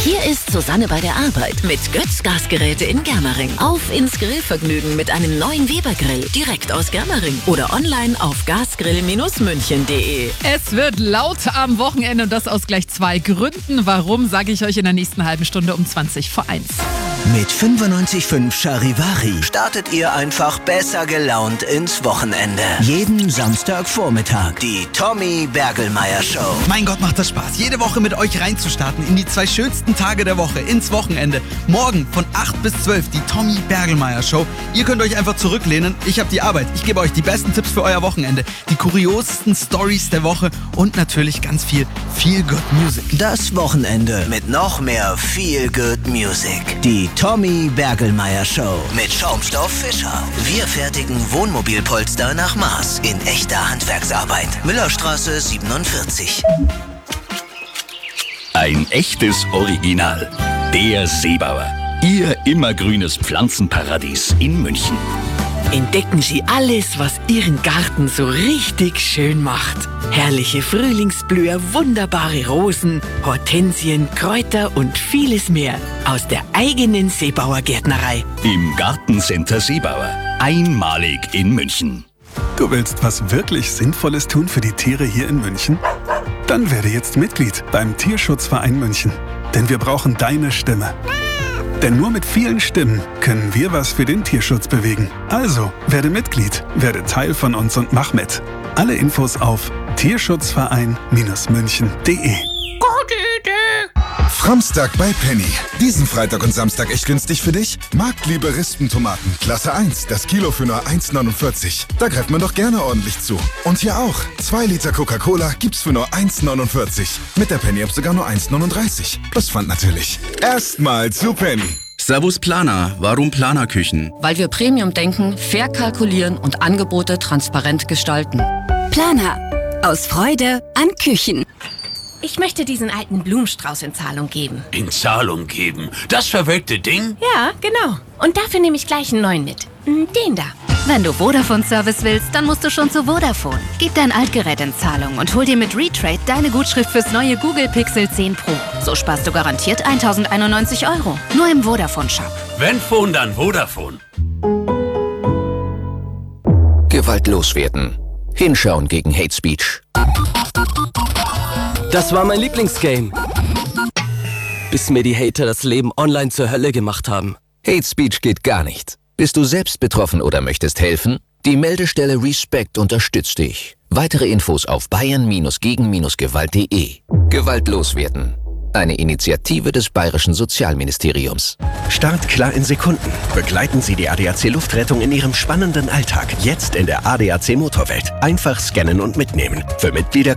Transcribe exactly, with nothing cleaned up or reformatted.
Hier ist Susanne bei der Arbeit mit Götz Gasgeräte in Germering. Auf ins Grillvergnügen mit einem neuen Weber-Grill direkt aus Germering oder online auf gasgrill Bindestrich münchen punkt de. Es wird laut am Wochenende und das aus gleich zwei Gründen. Warum, sage ich euch in der nächsten halben Stunde um zwanzig vor eins. Mit fünfundneunzig Komma fünf Charivari startet ihr einfach besser gelaunt ins Wochenende. Jeden Samstagvormittag die Tommy Bergelmeier Show. Mein Gott, macht das Spaß, jede Woche mit euch reinzustarten in die zwei schönsten Tage der Woche, ins Wochenende. Morgen von acht bis zwölf die Tommy Bergelmeier Show. Ihr könnt euch einfach zurücklehnen. Ich habe die Arbeit. Ich gebe euch die besten Tipps für euer Wochenende, die kuriosesten Stories der Woche und natürlich ganz viel Feel Good Music. Das Wochenende mit noch mehr Feel Good Music. Die Tommy Bergelmeier Show mit Schaumstoff Fischer. Wir fertigen Wohnmobilpolster nach Maß in echter Handwerksarbeit. Müllerstraße siebenundvierzig. Ein echtes Original. Der Seebauer. Ihr immergrünes Pflanzenparadies in München. Entdecken Sie alles, was Ihren Garten so richtig schön macht. Herrliche Frühlingsblüher, wunderbare Rosen, Hortensien, Kräuter und vieles mehr aus der eigenen Seebauer Gärtnerei. Im Gartencenter Seebauer. Einmalig in München. Du willst was wirklich Sinnvolles tun für die Tiere hier in München? Dann werde jetzt Mitglied beim Tierschutzverein München. Denn wir brauchen deine Stimme. Denn nur mit vielen Stimmen können wir was für den Tierschutz bewegen. Also, werde Mitglied, werde Teil von uns und mach mit. Alle Infos auf tierschutzverein Bindestrich münchen punkt de. Framstag bei Penny. Diesen Freitag und Samstag echt günstig für dich? Marktliebe Rispentomaten, Klasse eins, das Kilo für nur eins neunundvierzig. Da greift man doch gerne ordentlich zu. Und hier auch. zwei Liter Coca-Cola gibt's für nur eins neunundvierzig. Mit der Penny-App sogar nur eins neununddreißig. Plus Pfand natürlich. Erstmal zu Penny. Servus Planer. Warum Planerküchen? Weil wir Premium denken, fair kalkulieren und Angebote transparent gestalten. Planer. Aus Freude an Küchen. Ich möchte diesen alten Blumenstrauß in Zahlung geben. In Zahlung geben? Das verwelkte Ding? Ja, genau. Und dafür nehme ich gleich einen neuen mit. Den da. Wenn du Vodafone-Service willst, dann musst du schon zu Vodafone. Gib dein Altgerät in Zahlung und hol dir mit Retrade deine Gutschrift fürs neue Google Pixel zehn Pro. So sparst du garantiert tausendeinundneunzig Euro. Nur im Vodafone-Shop. Wenn Phone, dann Vodafone. Gewaltlos werden. Hinschauen gegen Hate Speech. Das war mein Lieblingsgame. Bis mir die Hater das Leben online zur Hölle gemacht haben. Hate Speech geht gar nicht. Bist du selbst betroffen oder möchtest helfen? Die Meldestelle Respect unterstützt dich. Weitere Infos auf bayern gegen gewalt punkt de. Gewaltlos werden. Eine Initiative des Bayerischen Sozialministeriums. Startklar in Sekunden. Begleiten Sie die A D A C Luftrettung in Ihrem spannenden Alltag. Jetzt in der A D A C Motorwelt. Einfach scannen und mitnehmen. Für Mitglieder